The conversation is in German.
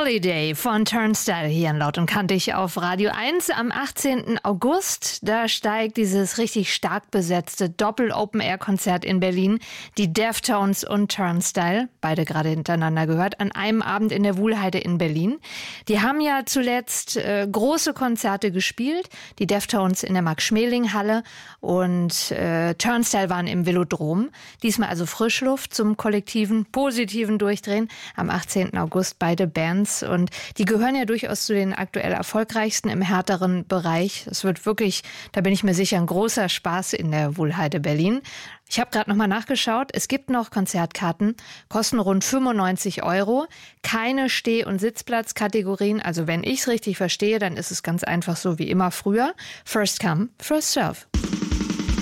Holiday von Turnstile hier in Laut und Kantig auf Radio 1 am 18. August. Da steigt dieses richtig stark besetzte Doppel-Open-Air-Konzert in Berlin. Die Deftones und Turnstile, beide gerade hintereinander gehört, an einem Abend in der Wuhlheide in Berlin. Die haben ja zuletzt große Konzerte gespielt. Die Deftones in der Max-Schmeling-Halle und Turnstile waren im Velodrom. Diesmal also Frischluft zum kollektiven, positiven Durchdrehen am 18. August, beide Bands. Und die gehören ja durchaus zu den aktuell erfolgreichsten im härteren Bereich. Es wird wirklich, da bin ich mir sicher, ein großer Spaß in der Wuhlheide Berlin. Ich habe gerade nochmal nachgeschaut. Es gibt noch Konzertkarten, kosten rund 95 €. Keine Steh- und Sitzplatzkategorien. Also wenn ich es richtig verstehe, dann ist es ganz einfach so wie immer früher. First come, first serve.